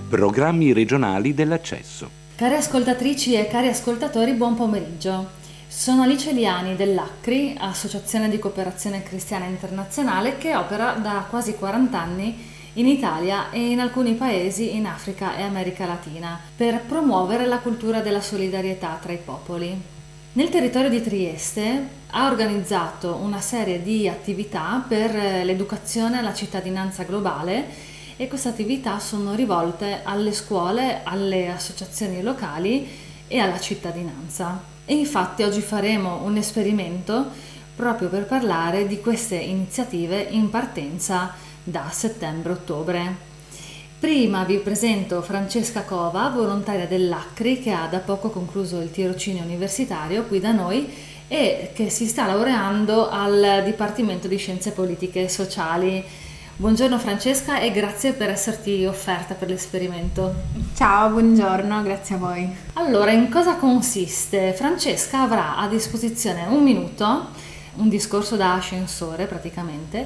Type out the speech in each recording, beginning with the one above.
Programmi regionali dell'accesso. Cari ascoltatrici e cari ascoltatori, buon pomeriggio. Sono Alice Liani dell'ACCRI, Associazione di Cooperazione Cristiana Internazionale, che opera da quasi 40 anni in Italia e in alcuni paesi in Africa e America Latina per promuovere la cultura della solidarietà tra i popoli. Nel territorio di Trieste ha organizzato una serie di attività per l'educazione alla cittadinanza globale e queste attività sono rivolte alle scuole, alle associazioni locali e alla cittadinanza. E infatti oggi faremo un esperimento proprio per parlare di queste iniziative in partenza da settembre-ottobre. Prima vi presento Francesca Cova, volontaria dell'ACCRI, che ha da poco concluso il tirocinio universitario qui da noi e che si sta laureando al Dipartimento di Scienze Politiche e Sociali. Buongiorno Francesca e grazie per esserti offerta per l'esperimento. Ciao, buongiorno, grazie a voi. Allora, in cosa consiste? Francesca avrà a disposizione un minuto, un discorso da ascensore praticamente,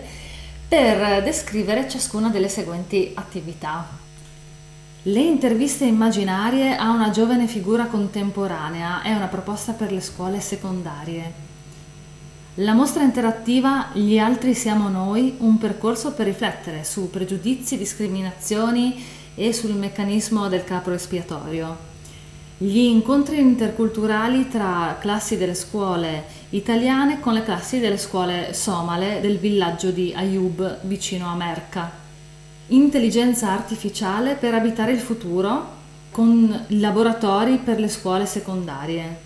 per descrivere ciascuna delle seguenti attività. Le interviste immaginarie a una giovane figura contemporanea è una proposta per le scuole secondarie. La mostra interattiva Gli altri siamo noi, un percorso per riflettere su pregiudizi, discriminazioni e sul meccanismo del capro espiatorio. Gli incontri interculturali tra classi delle scuole italiane con le classi delle scuole somale del villaggio di Ayub vicino a Merka. Intelligenza artificiale per abitare il futuro con laboratori per le scuole secondarie.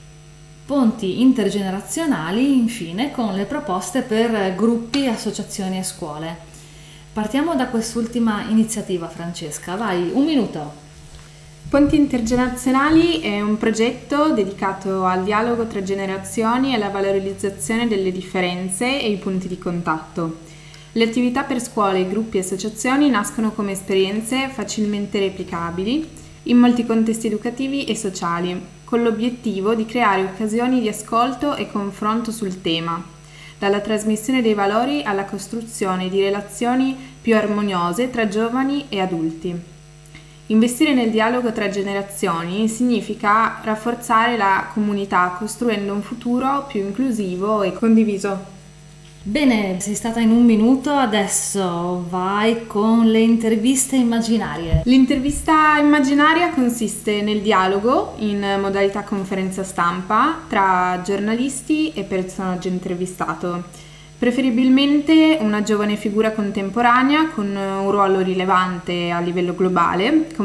Ponti intergenerazionali, infine, con le proposte per gruppi, associazioni e scuole. Partiamo da quest'ultima iniziativa, Francesca. Vai, un minuto. Ponti intergenerazionali è un progetto dedicato al dialogo tra generazioni e alla valorizzazione delle differenze e i punti di contatto. Le attività per scuole, gruppi e associazioni nascono come esperienze facilmente replicabili in molti contesti educativi e sociali, con l'obiettivo di creare occasioni di ascolto e confronto sul tema, dalla trasmissione dei valori alla costruzione di relazioni più armoniose tra giovani e adulti. Investire nel dialogo tra generazioni significa rafforzare la comunità costruendo un futuro più inclusivo e condiviso. Bene, sei stata in un minuto, adesso vai con le interviste immaginarie. L'intervista immaginaria consiste nel dialogo in modalità conferenza stampa tra giornalisti e personaggio intervistato, preferibilmente una giovane figura contemporanea con un ruolo rilevante a livello globale,